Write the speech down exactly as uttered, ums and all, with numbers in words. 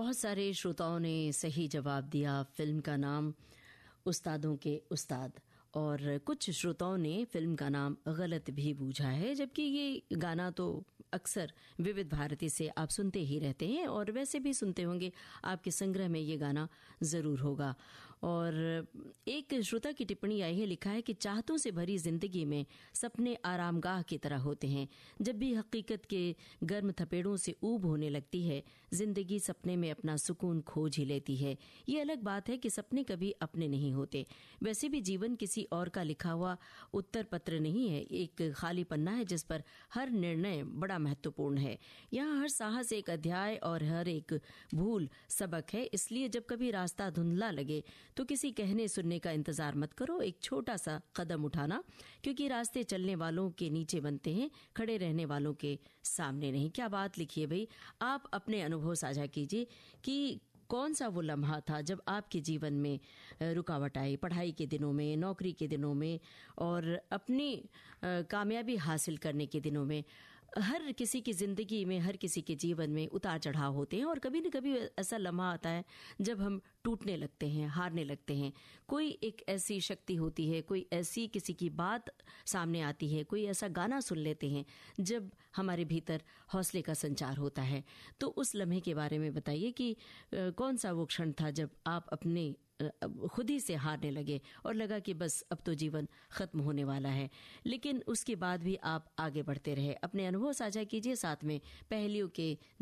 बहुत सारे श्रोताओं ने सही जवाब दिया। फिल्म का नाम उस्तादों के उस्ताद, और कुछ श्रोताओं ने फिल्म का नाम गलत भी बूझा है, जबकि ये गाना तो अक्सर विविध भारती से आप सुनते ही रहते हैं और वैसे भी सुनते होंगे, आपके संग्रह में ये गाना जरूर होगा। और एक श्रोता की टिप्पणी आई है, लिखा है कि चाहतों से भरी जिंदगी में सपने आरामगाह की तरह होते हैं। जब भी हकीकत के गर्म थपेड़ों से ऊब होने लगती है, जिंदगी सपने में अपना सुकून खोज ही लेती है। ये अलग बात है कि सपने कभी अपने नहीं होते। वैसे भी जीवन किसी और का लिखा हुआ उत्तर पत्र नहीं है, एक खाली पन्ना है जिस पर हर निर्णय बड़ा महत्वपूर्ण है। यहाँ हर साहस एक अध्याय और हर एक भूल सबक है। इसलिए जब कभी रास्ता धुंधला लगे तो किसी कहने सुनने का इंतजार मत करो, एक छोटा सा कदम उठाना, क्योंकि रास्ते चलने वालों के नीचे बनते हैं, खड़े रहने वालों के सामने नहीं। क्या बात लिखी है भाई, आप अपने अनुभव साझा कीजिए कि कौन सा वो लम्हा था जब आपके जीवन में रुकावट आई, पढ़ाई के दिनों में, नौकरी के दिनों में और अपनी कामयाबी हासिल करने के दिनों में। हर किसी की जिंदगी में, हर किसी के जीवन में उतार चढ़ाव होते हैं और कभी न कभी ऐसा लम्हा आता है जब हम टूटने लगते हैं, हारने लगते हैं। कोई एक ऐसी शक्ति होती है, कोई ऐसी किसी की बात सामने आती है, कोई ऐसा गाना सुन लेते हैं जब हमारे भीतर हौसले का संचार होता है। तो उस लम्हे के बारे में बताइए कि कौन सा वो क्षण था जब आप अपने खुद ही से हारने लगे और लगा कि बस अब तो जीवन खत्म होने वाला है, लेकिन उसके बाद भी आप आगे बढ़ते रहे। अपने अनुभव साझा कीजिए, साथ में पहेलियों के